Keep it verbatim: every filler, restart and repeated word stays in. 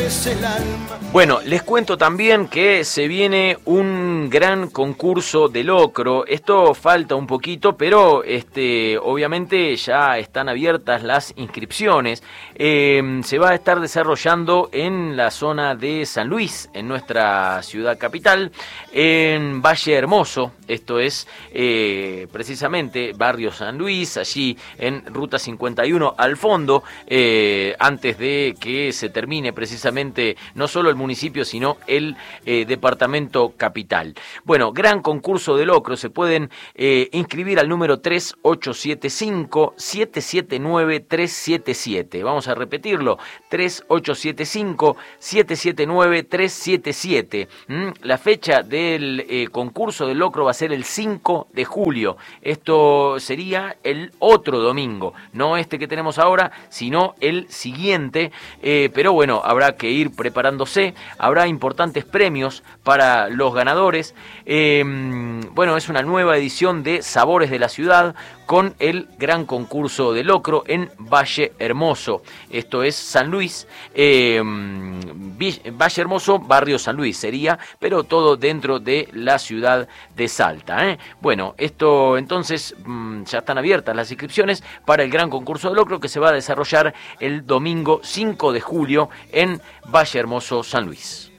es el alma. Bueno, les cuento también que se viene un gran concurso de locro. Esto falta un poquito, pero este, obviamente ya están abiertas las inscripciones. Eh, se va a estar desarrollando en la zona de San Luis, en nuestra ciudad capital, en Valle Hermoso. Esto es eh, precisamente barrio San Luis, allí en Ruta cincuenta y uno al fondo, eh, antes de que se termine precisamente no solo el municipio, sino el eh, departamento capital. Bueno, gran concurso de locro. Se pueden eh, inscribir al número tres ocho siete cinco, siete siete nueve, tres siete siete. Vamos a repetirlo, tres ocho siete cinco, siete siete nueve, tres siete siete. ¿Mm? La fecha del eh, concurso de locro va a ser el cinco de julio. Esto sería el otro domingo, no este que tenemos ahora, sino el siguiente, eh, pero bueno, habrá que ir preparándose. Habrá importantes premios para los ganadores. Eh, bueno, es una nueva edición de Sabores de la Ciudad con el gran concurso de locro en Valle Hermoso. Esto es San Luis, eh, Valle Hermoso, barrio San Luis sería, pero todo dentro de la ciudad de Salta, ¿eh? Bueno, esto entonces mmm, ya están abiertas las inscripciones para el gran concurso de locro que se va a desarrollar el domingo cinco de julio en Valle Hermoso, San Luis.